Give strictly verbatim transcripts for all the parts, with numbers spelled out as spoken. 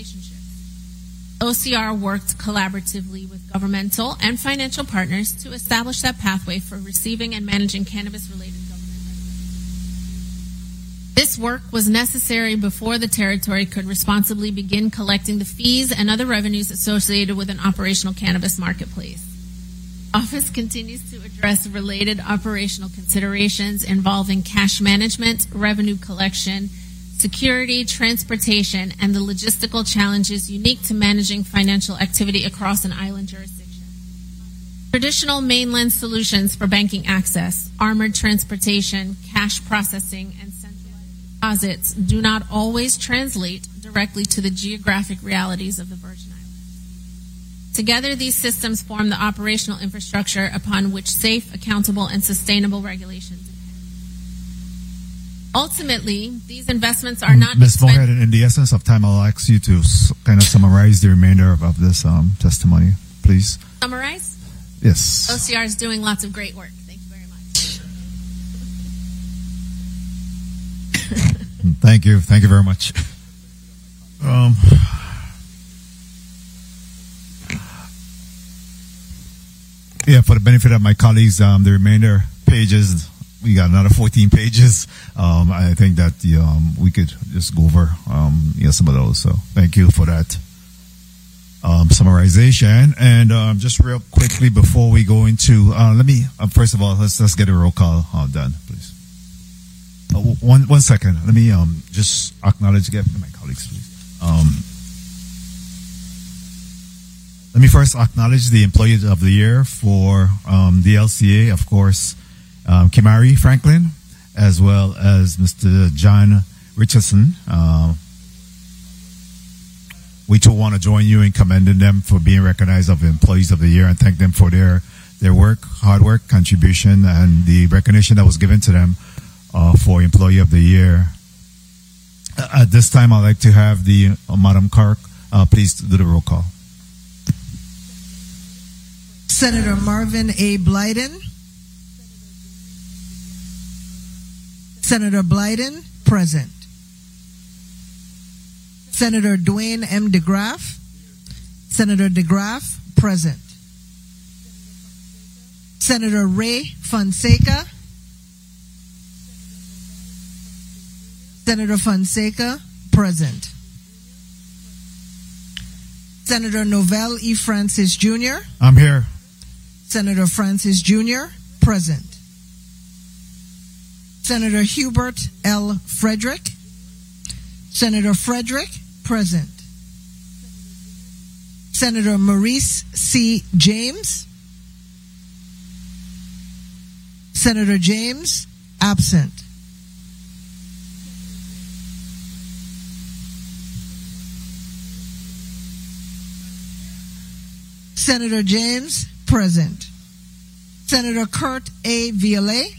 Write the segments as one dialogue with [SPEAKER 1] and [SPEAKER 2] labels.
[SPEAKER 1] relationships. O C R worked collaboratively with governmental and financial partners to establish that pathway for receiving and managing cannabis-related government revenue. This work was necessary before the territory could responsibly begin collecting the fees and other revenues associated with an operational cannabis marketplace. Office continues to address related operational considerations involving cash management, revenue collection, security, transportation, and the logistical challenges unique to managing financial activity across an island jurisdiction. Traditional mainland solutions for banking access, armored transportation, cash processing, and centralized deposits do not always translate directly to the geographic realities of the Virgin Islands. Together, these systems form the operational infrastructure upon which safe, accountable, and sustainable regulations. Ultimately, these investments are not...
[SPEAKER 2] Miz Moorhead, in the essence of time, I'll ask you to s- kind of summarize the remainder of, of this um, testimony, please.
[SPEAKER 1] Summarize?
[SPEAKER 2] Yes.
[SPEAKER 1] O C R is doing lots of great work. Thank you very much.
[SPEAKER 2] Thank you. Thank you very much. Um, yeah, for the benefit of my colleagues, um, the remainder pages... We got another fourteen pages. Um, I think that um, we could just go over um, yeah, some of those. So thank you for that um, summarization. And um, just real quickly before we go into, uh, let me uh, first of all let's let's get a roll call uh, done, please. Uh, one one second. Let me um, just acknowledge get my colleagues, please. Um, let me first acknowledge the Employee of the Year for um, the L C A, of course. Um, Kimari Franklin, as well as Mister John Richardson. Uh, we too want to join you in commending them for being recognized as Employees of the Year and thank them for their, their work, hard work, contribution, and the recognition that was given to them uh, for Employee of the Year. At this time, I'd like to have the uh, Madam Clerk, uh, please do the roll call.
[SPEAKER 3] Senator Marvin A. Blyden. Senator Blyden, present. Senator Dwayne M. DeGraff. Senator DeGraff, present. Senator Ray Fonseca. Senator Fonseca, present. Senator Novell E. Francis Junior
[SPEAKER 2] I'm here.
[SPEAKER 3] Senator Francis Junior, present. Senator Hubert L. Frederick. Senator Frederick, present. Senator Maurice C. James. Senator James, absent. Senator James, present. Senator Kurt A. Violet.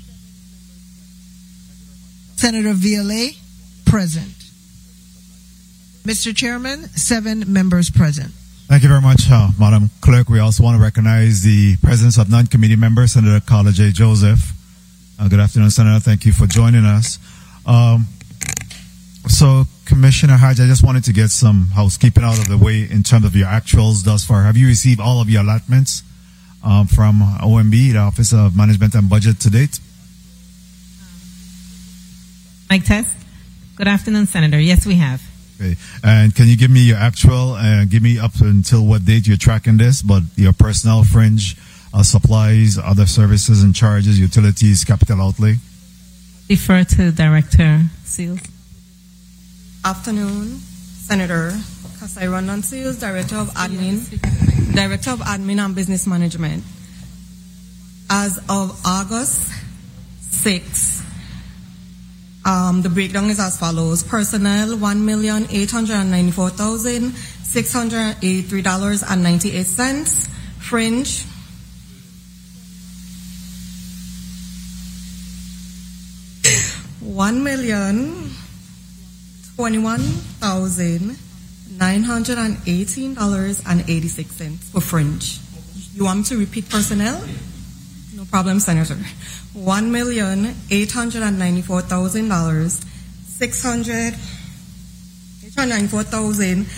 [SPEAKER 3] Senator Violet, present. Mister Chairman, seven members present.
[SPEAKER 2] Thank you very much, uh, Madam Clerk. We also want to recognize the presence of non-committee member, Senator Carla J. Joseph. Uh, good afternoon, Senator. Thank you for joining us. Um, so, Commissioner Hodge, I just wanted to get some housekeeping out of the way in terms of your actuals thus far. Have you received all of your allotments um, from O M B, the Office of Management and Budget, to date?
[SPEAKER 4] Mike Test. Good afternoon, Senator. Yes, we have.
[SPEAKER 2] Okay. And can you give me your actual and give me up until what date you're tracking this, but your personnel, fringe, uh, supplies, other services and charges, utilities, capital outlay?
[SPEAKER 4] Defer to Director Seals.
[SPEAKER 5] Afternoon, Senator. Kasai Rondon Seals, Director of Admin, Director of Admin and Business Management. As of August sixth, Um, the breakdown is as follows. Personnel, one million eight hundred ninety-four thousand six hundred eighty-three dollars and ninety-eight cents. Fringe, one million twenty-one thousand nine hundred eighteen dollars and eighty-six cents for fringe. You want me to repeat personnel? No problem, Senator. One million eight hundred and ninety-four thousand dollars, six hundred eight hundred ninety-four thousand